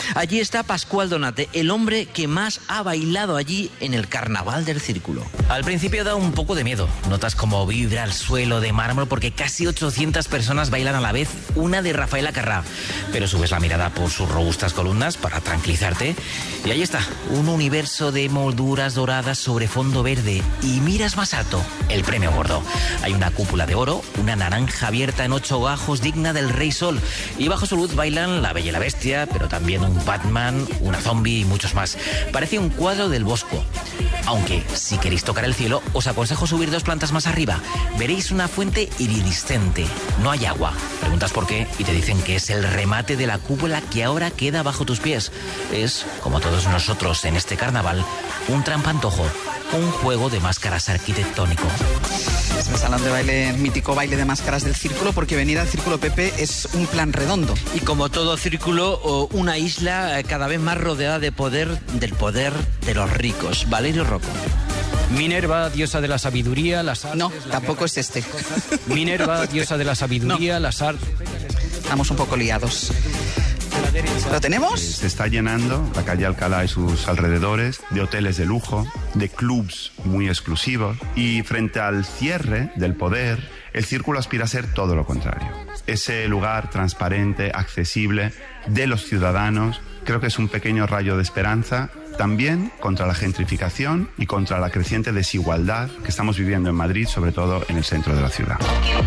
Allí está Pascual Donate, el hombre que más ha bailado allí en el Carnaval del Círculo. Al principio da un poco de miedo. Notas como vibra el suelo de mármol porque casi 800 personas bailan a la vez una de Rafael Acarrá. Pero subes la mirada por sus robustas columnas para tranquilizarte y ahí está, un universo de molduras doradas sobre fondo verde. Y miras más alto, el premio gordo. Hay una cúpula de oro, una naranja abierta en 8 gajos digna del Rey Sol. Y bajo su luz bailan la Bella y la Bestia, pero también un Batman, una zombie y muchos más. Parece un cuadro del Bosco. Aunque, si queréis tocar el cielo, os aconsejo subir 2 plantas más arriba. Veréis una fuente iridiscente. No hay agua. Preguntas por qué y te dicen que es el remate de la cúpula que ahora queda bajo tus pies. Es, como todos nosotros en este carnaval, un trampantojo, un juego de máscaras arquitectónico. Es un salón de baile, mítico baile de máscaras del Círculo, porque venir al Círculo, Pepe, es un plan redondo. Y como todo círculo, una isla cada vez más rodeada del poder de los ricos. Valerio Rocco. Minerva, diosa de la sabiduría, las artes... No, tampoco es este. Minerva, diosa de la sabiduría, las artes... Estamos un poco liados. ¿Lo tenemos? Se está llenando la calle Alcalá y sus alrededores de hoteles de lujo, de clubs muy exclusivos, y frente al cierre del poder, el Círculo aspira a ser todo lo contrario. Ese lugar transparente, accesible, de los ciudadanos, creo que es un pequeño rayo de esperanza también contra la gentrificación y contra la creciente desigualdad que estamos viviendo en Madrid, sobre todo en el centro de la ciudad.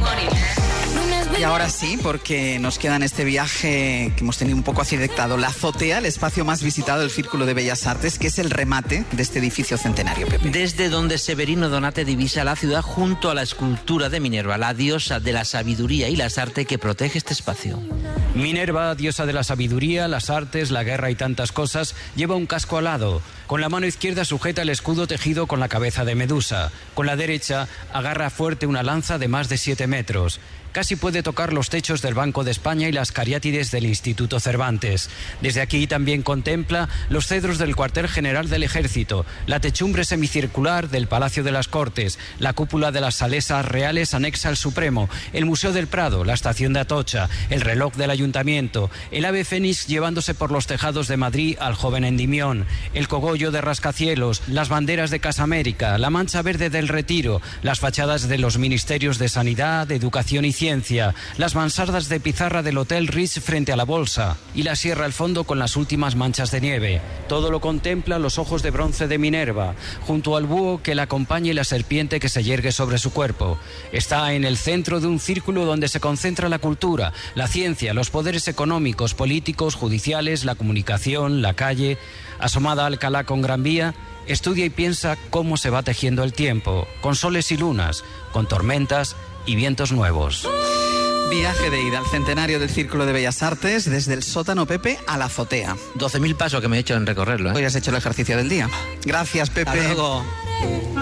Y ahora sí, porque nos queda en este viaje que hemos tenido un poco accidentado, la azotea, el espacio más visitado del Círculo de Bellas Artes, que es el remate de este edificio centenario, Pepe. Desde donde Severino Donate divisa la ciudad junto a la escultura de Minerva, la diosa de la sabiduría y las artes que protege este espacio. Minerva, diosa de la sabiduría, las artes, la guerra y tantas cosas, lleva un casco alado. Con la mano izquierda sujeta el escudo tejido con la cabeza de Medusa. Con la derecha agarra fuerte una lanza de más de 7 metros. Casi puede tocar los techos del Banco de España y las cariátides del Instituto Cervantes. Desde aquí también contempla los cedros del cuartel general del Ejército, la techumbre semicircular del Palacio de las Cortes, la cúpula de las Salesas Reales anexa al Supremo, el Museo del Prado, la estación de Atocha, el reloj del Ayuntamiento, el ave fénix llevándose por los tejados de Madrid al joven Endimión, el cogollo de Rascacielos, las banderas de Casa América, la mancha verde del Retiro, las fachadas de los ministerios de Sanidad, de Educación y Ciencia, las mansardas de pizarra del Hotel Ritz frente a la Bolsa y la sierra al fondo con las últimas manchas de nieve. Todo lo contempla los ojos de bronce de Minerva, junto al búho que la acompaña y la serpiente que se yergue sobre su cuerpo. Está en el centro de un círculo donde se concentra la cultura, la ciencia, los poderes económicos, políticos, judiciales, la comunicación, la calle. Asomada a Alcalá con Gran Vía, estudia y piensa cómo se va tejiendo el tiempo, con soles y lunas, con tormentas y vientos nuevos. Viaje de ida al centenario del Círculo de Bellas Artes, desde el sótano, Pepe, a la azotea. 12.000 pasos que me he hecho en recorrerlo, ¿eh? Hoy has hecho el ejercicio del día. Gracias, Pepe. Hasta luego.